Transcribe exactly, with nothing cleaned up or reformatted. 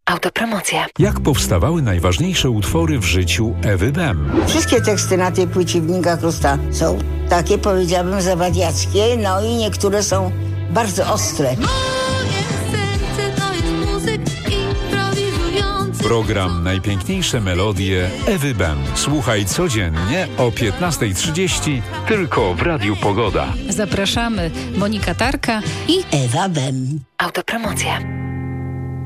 Autopromocja. Jak powstawały najważniejsze utwory w życiu Ewy Bem? Wszystkie teksty na tej płycie Wnika Krusta są takie, powiedziałabym, zawadiackie, no i niektóre są bardzo ostre. Program Najpiękniejsze melodie Ewy Bem. Słuchaj codziennie o piętnasta trzydzieści tylko w Radiu Pogoda. Zapraszamy Monika Tarka i Ewa Bem. Autopromocja.